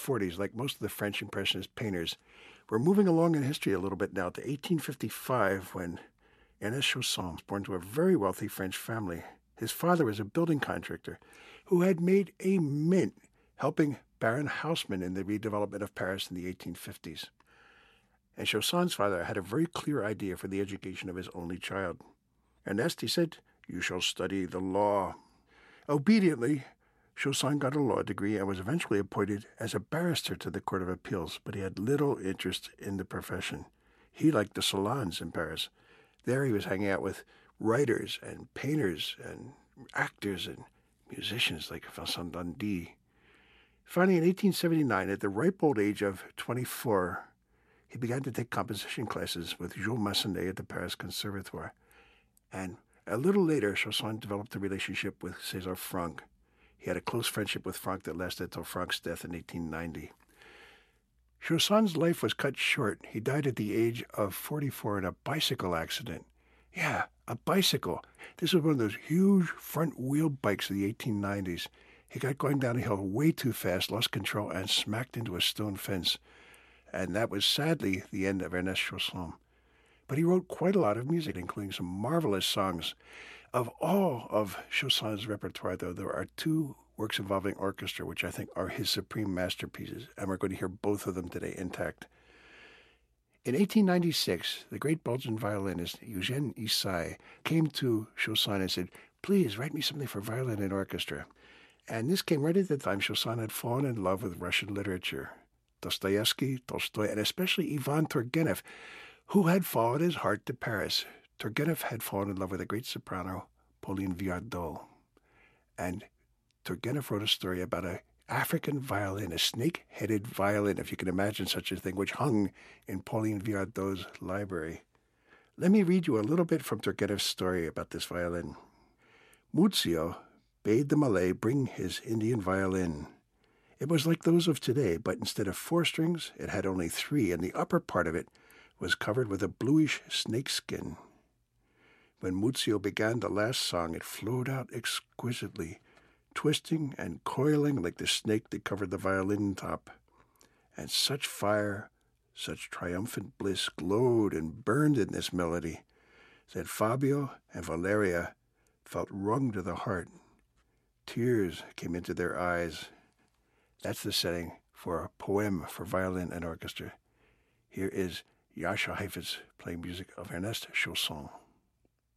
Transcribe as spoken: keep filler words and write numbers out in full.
forties, like most of the French Impressionist painters, we're moving along in history a little bit now to eighteen fifty-five, when Ernest Chausson was born to a very wealthy French family. His father was a building contractor who had made a mint helping Baron Haussmann in the redevelopment of Paris in the eighteen fifties. And Chausson's father had a very clear idea for the education of his only child. Ernest, he said, "You shall study the law." Obediently, Chausson got a law degree and was eventually appointed as a barrister to the Court of Appeals, but he had little interest in the profession. He liked the salons in Paris. There he was hanging out with writers and painters and actors and musicians like Vincent Dundee. Finally, in eighteen seventy-nine, at the ripe old age of twenty-four, he began to take composition classes with Jules Massenet at the Paris Conservatoire. And a little later, Chausson developed a relationship with César Franck. He had a close friendship with Franck that lasted until Franck's death in eighteen ninety. Chausson's life was cut short. He died at the age of forty-four in a bicycle accident. Yeah, a bicycle. This was one of those huge front-wheel bikes of the eighteen nineties. He got going down a hill way too fast, lost control, and smacked into a stone fence. And that was sadly the end of Ernest Chausson. But he wrote quite a lot of music, including some marvelous songs. Of all of Chausson's repertoire, though, there are two works involving orchestra, which I think are his supreme masterpieces, and we're going to hear both of them today intact. In eighteen ninety-six, the great Belgian violinist Eugène Ysaÿe came to Chausson and said, "Please write me something for violin and orchestra." And this came right at the time Chausson had fallen in love with Russian literature. Dostoevsky, Tolstoy, and especially Ivan Turgenev, who had followed his heart to Paris. Turgenev had fallen in love with a great soprano, Pauline Viardot. And Turgenev wrote a story about an African violin, a snake-headed violin, if you can imagine such a thing, which hung in Pauline Viardot's library. Let me read you a little bit from Turgenev's story about this violin. Muzio bade the Malay bring his Indian violin. It was like those of today, but instead of four strings, it had only three, and the upper part of it was covered with a bluish snakeskin. When Muzio began the last song, it flowed out exquisitely, twisting and coiling like the snake that covered the violin top. And such fire, such triumphant bliss glowed and burned in this melody that Fabio and Valeria felt wrung to the heart. Tears came into their eyes. That's the setting for a poem for violin and orchestra. Here is Jascha Heifetz playing music of Ernest Chausson.